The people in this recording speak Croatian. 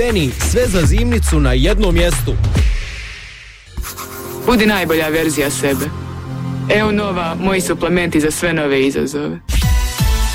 Penny, sve za zimnicu na jednom mjestu. Budi najbolja verzija sebe. Evo Nova, moji suplementi za sve nove izazove.